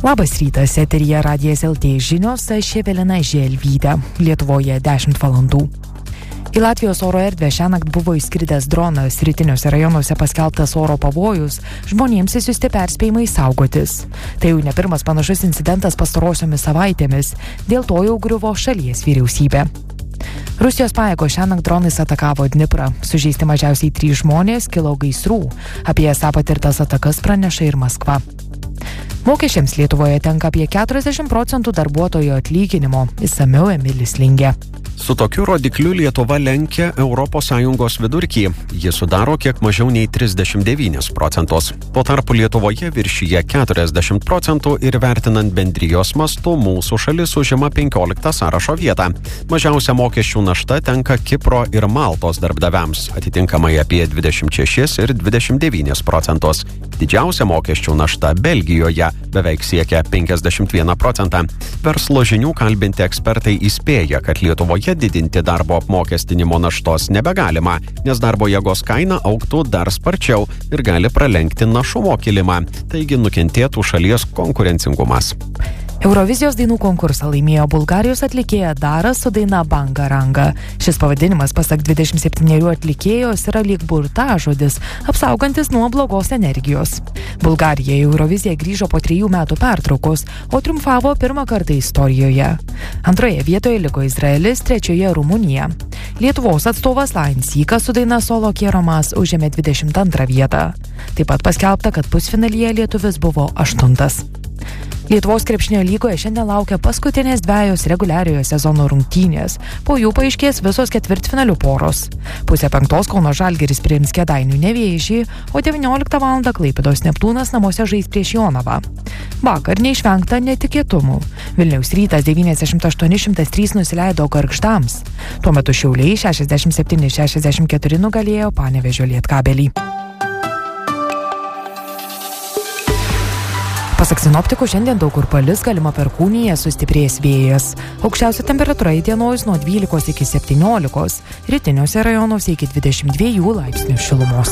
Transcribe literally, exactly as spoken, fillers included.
Labas rytas, eteryje Radijas L T žinios, aš Evelina Želvytė, Lietuvoje dešimt valandų. Į Latvijos oro erdvę šiąnakt buvo įskridęs dronas, rytiniuose rajonuose paskelbtas oro pavojus, žmonėms įsiųsti perspėjimai saugotis. Tai jau ne pirmas panašus incidentas pastarosiomis savaitėmis, dėl to jau griuvo šalies vyriausybė. Rusijos pajėgos šiąnakt dronais atakavo Dniprą, sužeisti mažiausiai trys žmonės, kilo gaisrų, apie esą patirtas atakas praneša ir Maskva. Mokesčiams Lietuvoje tenka apie keturiasdešimt procentų darbuotojo atlyginimo, išsamiau Emilis Lingė. Su tokiu rodikliu Lietuva lenkia Europos Sąjungos vidurkį. Jis sudaro kiek mažiau nei trisdešimt devynis procentus. Tuo tarpu Lietuvoje viršyje keturiasdešimt procentų ir vertinant bendrijos mastu mūsų šalis užima penkioliktą sąrašo vietą. Mažiausia mokesčių našta tenka Kipro ir Maltos darbdaviams, atitinkamai apie dvidešimt šešis ir dvidešimt devynis procentus. Didžiausia mokesčių našta Belgijoje beveik siekia penkiasdešimt vieną procentą. Verslo žinių kalbinti ekspertai įspėja, kad Lietuvoje didinti darbo apmokestinimo naštos nebegalima, nes darbo jėgos kaina augtų dar sparčiau ir gali pralenkti našumo kilimą, taigi nukentėtų šalies konkurencingumas. Eurovizijos dainų konkursą laimėjo Bulgarijos atlikėja Dara su daina Banga Ranga. Šis pavadinimas, pasak dvidešimt septynerių atlikėjos, yra lyg burtažodis, apsaugantis nuo blogos energijos. Bulgarija į Euroviziją grįžo po trejų metų pertraukos, o triumfavo pirmą kartą istorijoje. Antroje vietoje liko Izraelis, trečioje Rumunija. Lietuvos atstovas Lainsykas su daina Solo Kieromas užėmė dvidešimt antrą vietą. Taip pat paskelbta, kad pusfinalyje lietuvis buvo aštuntas. Lietuvos krepšinio lygoje šiandien laukia paskutinės dvejos reguliariojo sezono rungtynės. Po jų paaiškės visos ketvirtfinalių poros. Pusę penktos Kauno Žalgiris priims Kėdainių Nevėžį, o devynioliktą valandą Klaipėdos Neptūnas namuose žais prieš Jonavą. Vakar neišvengta netikėtumų. Vilniaus Rytas devyniasdešimt aštuoni šimtas trys nusileido Gargždams. Tuo metu Šiauliai šešiasdešimt septyni šešiasdešimt keturi nugalėjo Panevėžio Lietkabelį. Pasak sinoptikų, šiandien daug kur palis, galima perkūnija, sustiprės vėjas. Aukščiausia temperatūra įdienojus nuo dvylikos iki septyniolikos, rytiniuose rajonuose iki dvidešimt dviejų laipsnių šilumos.